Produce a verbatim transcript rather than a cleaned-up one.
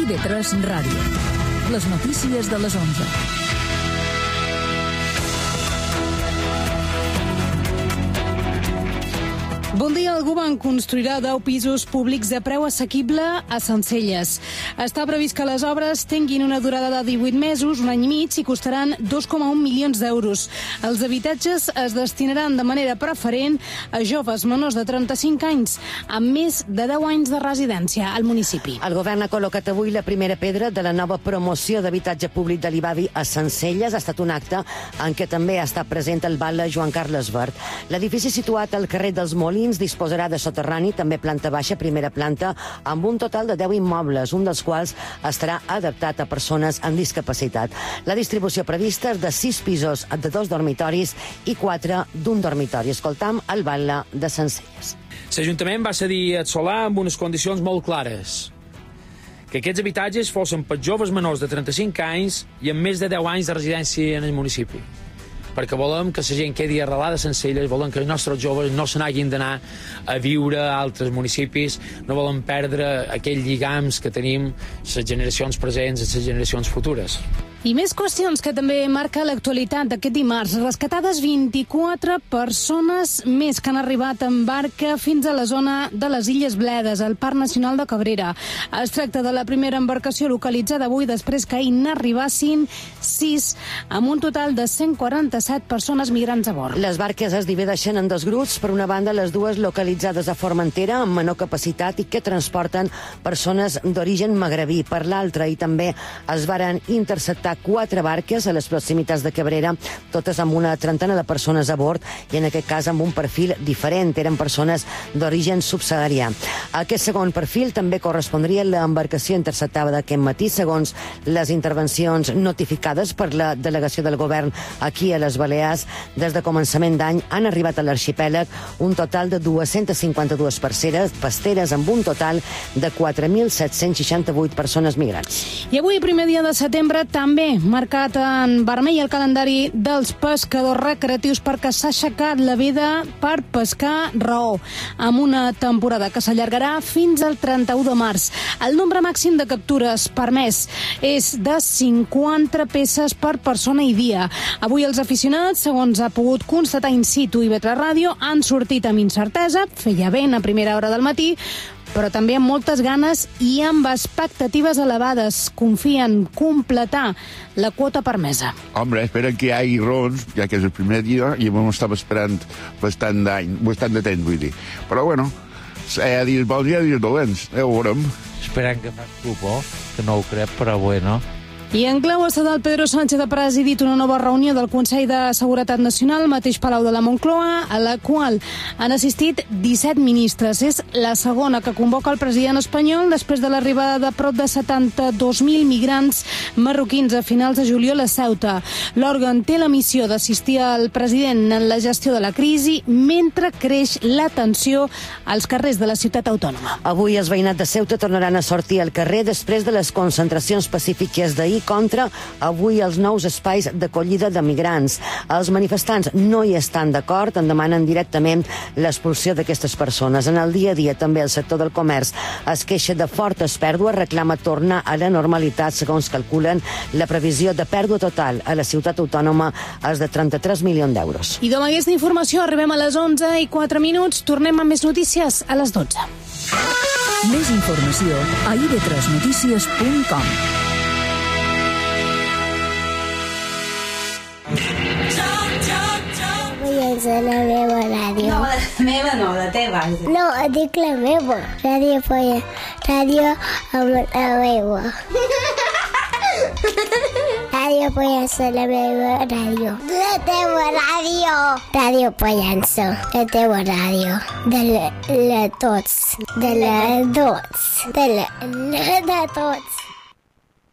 de tres Ràdio. Les notícies de les onze. Bon dia. El govern construirà deu pisos públics de preu assequible a Sencelles. Està previst que les obres tinguin una durada de divuit mesos, un any i mig, i costaran dos coma un milions d'euros. Els habitatges es destinaran de manera preferent a joves menors de trenta-cinc anys, amb més de deu anys de residència al municipi. El govern ha col·locat avui la primera pedra de la nova promoció d'habitatge públic de l'Ibavi a Sencelles. Ha estat un acte en què també ha estat present el batlle Joan Carles Vert. L'edifici situat al carrer dels Molins disposarà de soterrani, també planta baixa, primera planta, amb un total de deu immobles, un dels quals estarà adaptat a persones amb discapacitat. La distribució prevista és de sis pisos de dos dormitoris i quatre d'un dormitori. Escoltam el batlle de Sencelles. L'Ajuntament va cedir el solar amb unes condicions molt clares. Que aquests habitatges fossin per joves menors de trenta-cinc anys i amb més de deu anys de residència en el municipi. Perquè volem que la gent quedi arrelada a Sencelles, volem que els nostres joves no se n'hagin d'anar a viure a altres municipis, no volem perdre aquells lligams que tenim les generacions presents i les generacions futures. I més qüestions que també marca l'actualitat d'aquest dimarts. Rescatades vint-i-quatre persones més que han arribat en barca fins a la zona de les Illes Bledes, al Parc Nacional de Cabrera. Es tracta de la primera embarcació localitzada avui després que ahir n'arribassin sis, amb un total de cent quaranta-set persones migrants a bord. Les barques es divideixen en dos grups. Per una banda, les dues localitzades a Formentera, amb menor capacitat i que transporten persones d'origen magrebí. Per l'altra, i també es varen interceptar quatre barques a les proximitats de Cabrera, totes amb una trentena de persones a bord i en aquest cas amb un perfil diferent. Eren persones d'origen subsaharià. Aquest segon perfil també correspondria a l'embarcació interceptada d'aquest matí, segons les intervencions notificades per la delegació del govern aquí a les Balears. Des de començament d'any han arribat a l'arxipèlag un total de dues-centes cinquanta-dues parceres, pasteres amb un total de quatre mil set-cents seixanta-vuit persones migrants. I avui, primer dia de setembre, també marcat en vermell el calendari dels pescadors recreatius perquè s'ha aixecat la veda per pescar raó, amb una temporada que s'allargarà fins al trenta-u de març. El nombre màxim de captures permès és de cinquanta peces per persona i dia. Avui els aficionats, segons ha pogut constatar in situ i B tres Ràdio, han sortit amb incertesa, feia vent a primera hora del matí, però també amb moltes ganes i amb expectatives elevades. Confien completar la quota permesa. Hombre, esperen que hi hagi rons, ja que és el primer dia, i ho estava esperant bastant d'any, bastant de temps, vull dir. Però, bueno, hi ha dies bons i hi ha dies dolents, ja ho veurem. Esperant que fas cupó, que no ho crec, però bueno. I en clau estatal, Pedro Sánchez ha presidit una nova reunió del Consell de Seguretat Nacional, mateix Palau de la Moncloa, a la qual han assistit disset ministres. És la segona que convoca el president espanyol després de l'arribada de prop de setanta-dos mil migrants marroquins a finals de juliol a Ceuta. L'òrgan té la missió d'assistir al president en la gestió de la crisi mentre creix la tensió als carrers de la ciutat autònoma. Avui els veïnats de Ceuta tornaran a sortir al carrer després de les concentracions pacífiques d'ahir contra avui els nous espais d'acollida de migrants. Els manifestants no hi estan d'acord, en demanen directament l'expulsió d'aquestes persones. En el dia a dia també el sector del comerç es queixa de fortes pèrdues, reclama tornar a la normalitat. Segons calculen, la previsió de pèrdua total a la ciutat autònoma és de trenta-tres milions d'euros. I amb aquesta informació arribem a les onze i quatre minuts. Tornem amb més notícies a les dotze. Més informació a i de tres notícies punt com. És la meva ràdio. No, la meva no, la teva. No, dic la meva. Ràdio Polla. Ràdio amb la meva. Ràdio Pollença, la meva ràdio. La teva ràdio. Ràdio Pollença, la teva ràdio. De la, la tots. De la tots. De la, la de tots.